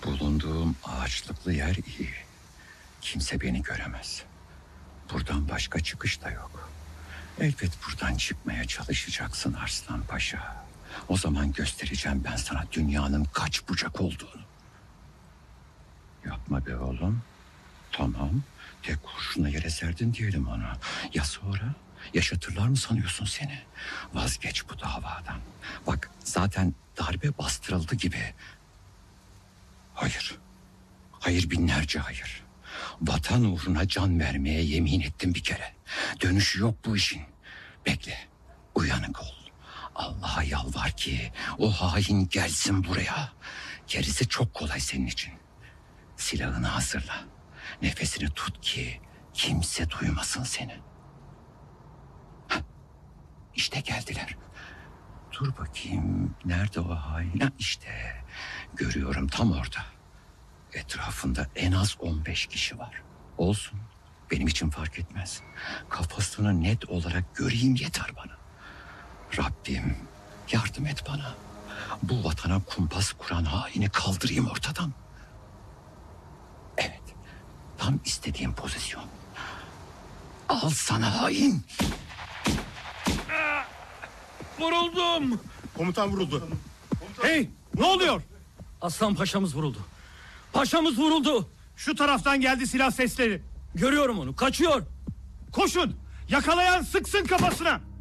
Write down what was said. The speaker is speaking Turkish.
Bulunduğum ağaçlıklı yer iyi. Kimse beni göremez. Buradan başka çıkış da yok. Elbet buradan çıkmaya çalışacaksın Arslan Paşa. O zaman göstereceğim ben sana dünyanın kaç bucak olduğunu. Yapma be oğlum. Tamam. Tek kurşuna yere serdin diyelim ona. Ya sonra? Yaşatırlar mı sanıyorsun seni? Vazgeç bu davadan. Bak zaten darbe bastırıldı gibi. Hayır. Hayır, binlerce hayır. Vatan uğruna can vermeye yemin ettim bir kere. Dönüşü yok bu işin. Bekle. Uyanık ol. Allah'a yalvar ki o hain gelsin buraya. Gerisi çok kolay senin için. Silahını hazırla. Nefesini tut ki kimse duymasın seni. Heh, İşte geldiler. Dur bakayım, nerede o hain? Ha, işte görüyorum, tam orada. Etrafında en az 15 kişi var. Olsun, benim için fark etmez. Kafasını net olarak göreyim yeter bana. Rabbim yardım et bana. Bu vatana kumpas kuran haini kaldırayım ortadan. Evet, tam istediğim pozisyon. Al sana hain. Vuruldum. Komutan vuruldu. Hey, ne oluyor? Aslan paşamız vuruldu. Paşamız vuruldu. Şu taraftan geldi silah sesleri. Görüyorum onu, kaçıyor. Koşun, yakalayan sıksın kafasına.